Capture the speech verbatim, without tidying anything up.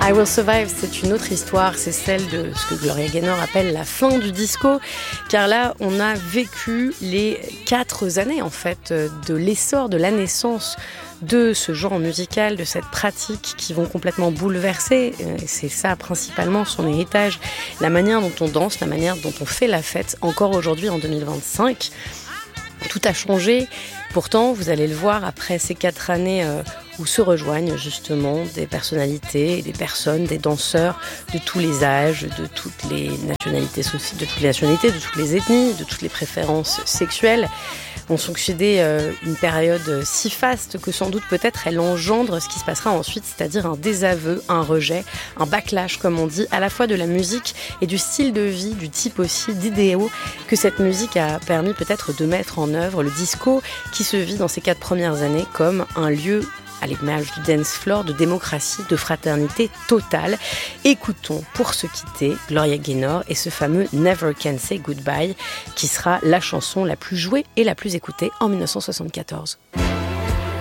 I Will Survive, c'est une autre histoire, c'est celle de ce que Gloria Gaynor appelle la fin du disco, car là, on a vécu les quatre années, en fait, de l'essor, de la naissance de ce genre musical, de cette pratique qui vont complètement bouleverser, c'est ça principalement son héritage, la manière dont on danse, la manière dont on fait la fête, encore aujourd'hui en deux mille vingt-cinq. Tout a changé, pourtant vous allez le voir après ces quatre années euh, où se rejoignent justement des personnalités, des personnes, des danseurs de tous les âges, de toutes les nationalités, de toutes les nationalités, de toutes les ethnies, de toutes les préférences sexuelles. On succédé euh, une période si faste que sans doute peut-être elle engendre ce qui se passera ensuite, c'est-à-dire un désaveu, un rejet, un backlash comme on dit, à la fois de la musique et du style de vie, du type aussi d'idéaux que cette musique a permis peut-être de mettre en œuvre. Le disco qui se vit dans ces quatre premières années comme un lieu à l'image du dance floor, de démocratie, de fraternité totale. Écoutons pour se quitter Gloria Gaynor et ce fameux Never Can Say Goodbye qui sera la chanson la plus jouée et la plus écoutée en dix-neuf cent soixante-quatorze.